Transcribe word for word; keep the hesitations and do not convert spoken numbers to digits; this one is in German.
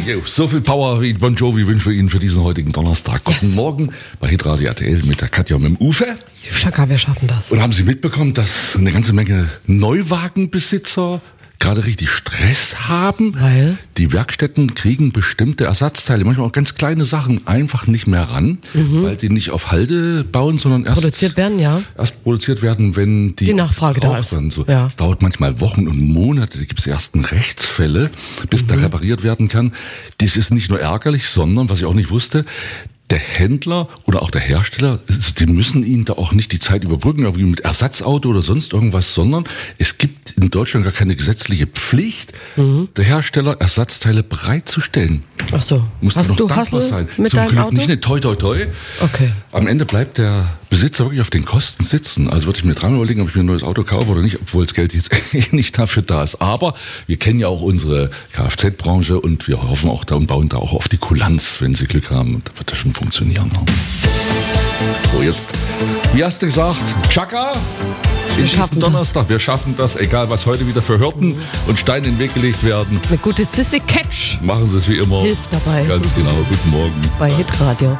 Jo, so viel Power wie Bon Jovi wünschen wir Ihnen für diesen heutigen Donnerstag. Guten Yes. Morgen bei Hitradio R T L mit der Katja und mit dem Uwe. Schaka, wir schaffen das. Und haben Sie mitbekommen, dass eine ganze Menge Neuwagenbesitzer gerade richtig Stress haben? Weil? Die Werkstätten kriegen bestimmte Ersatzteile, manchmal auch ganz kleine Sachen, einfach nicht mehr ran, mhm. weil die nicht auf Halde bauen, sondern erst Produziert werden, ja. erst produziert werden, wenn die, Die Nachfrage da ist. So. Ja. Es dauert manchmal Wochen und Monate, da gibt es ersten Rechtsfälle, bis mhm. da repariert werden kann. Das ist nicht nur ärgerlich, sondern, was ich auch nicht wusste, der Händler oder auch der Hersteller, die müssen ihnen da auch nicht die Zeit überbrücken, irgendwie mit Ersatzauto oder sonst irgendwas, sondern es gibt in Deutschland gar keine gesetzliche Pflicht, mhm. der Hersteller Ersatzteile bereitzustellen. Ach so. Musst Hast du du noch dankbar Hassel sein. mit Zum deinem Glück Auto? nicht, ne, toi, toi, toi. Okay. Am Ende bleibt der Besitzer wirklich auf den Kosten sitzen. Also würde ich mir dran überlegen, ob ich mir ein neues Auto kaufe oder nicht, obwohl das Geld jetzt eh nicht dafür da ist. Aber wir kennen ja auch unsere Kfz-Branche und wir hoffen auch da und bauen da auch auf die Kulanz, wenn sie Glück haben. Und da wird das schon funktionieren. So, jetzt, wie hast du gesagt, Chaka? Wir schaffen das. Donnerstag, wir schaffen das, egal was heute wieder für Hürden und Steine in den Weg gelegt werden. Eine gute Sissy Catch Machen Sie es wie immer. hilft dabei. Ganz genau. Guten Morgen. Bei Hitradio.